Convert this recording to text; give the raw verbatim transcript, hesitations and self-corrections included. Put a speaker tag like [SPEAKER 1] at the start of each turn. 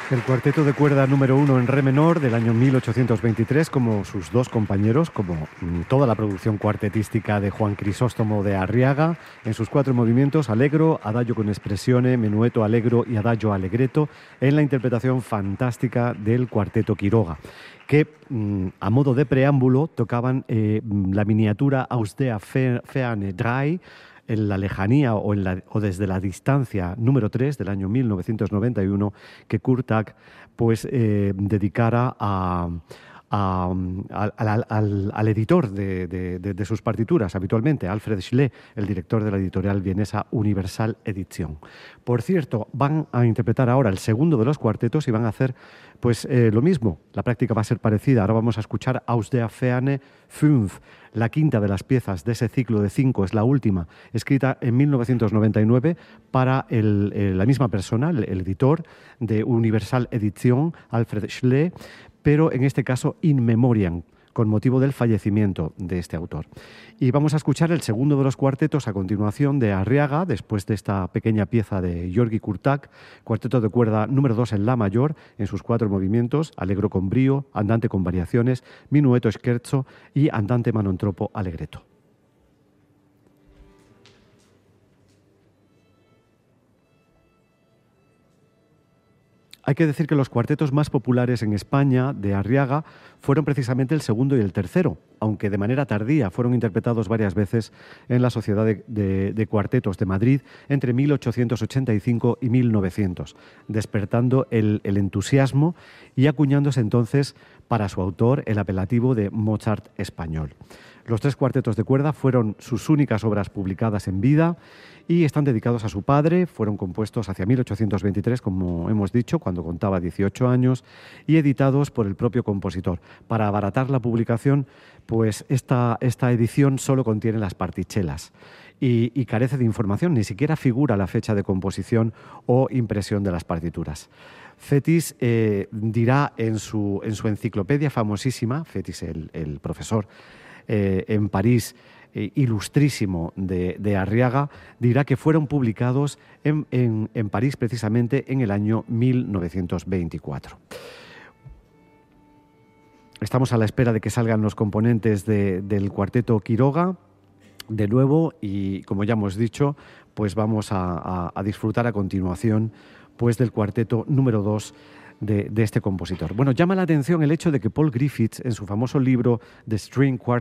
[SPEAKER 1] El cuarteto de cuerda número uno en re menor del año mil ochocientos veintitrés, como sus dos compañeros, como mm, toda la producción cuartetística de Juan Crisóstomo de Arriaga, en sus cuatro movimientos, allegro, adagio con espressione, menueto allegro y adagio allegretto, en la interpretación fantástica del cuarteto Quiroga, que mm, a modo de preámbulo tocaban eh, la miniatura Aus der Ferne drei, en la lejanía o, en la, o desde la distancia número tres del año mil novecientos noventa y uno, que Kurtág pues, eh, dedicara a, a, al, al, al editor de, de, de, de sus partituras habitualmente, Alfred Schley, el director de la editorial vienesa Universal Edition. Por cierto, van a interpretar ahora el segundo de los cuartetos y van a hacer pues eh, lo mismo. La práctica va a ser parecida. Ahora vamos a escuchar Aus der Ferne fünf, la quinta de las piezas de ese ciclo de cinco, es la última, escrita en mil novecientos noventa y nueve para el, el, la misma persona, el, el editor de Universal Edition, Alfred Schley, pero en este caso in memoriam, con motivo del fallecimiento de este autor. Y vamos a escuchar el segundo de los cuartetos a continuación de Arriaga, después de esta pequeña pieza de György Kurtág, cuarteto de cuerda número dos en la mayor, en sus cuatro movimientos, allegro con brío, andante con variaciones, minueto scherzo y andante manontropo allegretto. Hay que decir que los cuartetos más populares en España de Arriaga fueron precisamente el segundo y el tercero, aunque de manera tardía fueron interpretados varias veces en la Sociedad de, de, de Cuartetos de Madrid entre mil ochocientos ochenta y cinco y mil novecientos, despertando el, el entusiasmo y acuñándose entonces para su autor el apelativo de Mozart español. Los tres cuartetos de cuerda fueron sus únicas obras publicadas en vida y están dedicados a su padre. Fueron compuestos hacia mil ochocientos veintitrés, como hemos dicho, cuando contaba dieciocho años, y editados por el propio compositor. Para abaratar la publicación, pues esta, esta edición solo contiene las partichelas y, y carece de información, ni siquiera figura la fecha de composición o impresión de las partituras. Fétis eh, dirá en su, en su enciclopedia famosísima, Fétis, el, el profesor eh, en París, eh, ilustrísimo de, de Arriaga, dirá que fueron publicados en, en, en París precisamente en el año mil novecientos veinticuatro. Estamos a la espera de que salgan los componentes de, del cuarteto Quiroga de nuevo y, como ya hemos dicho, pues vamos a, a, a disfrutar a continuación pues del cuarteto número dos de, de este compositor. Bueno, llama la atención el hecho de que Paul Griffiths, en su famoso libro The String Quartet,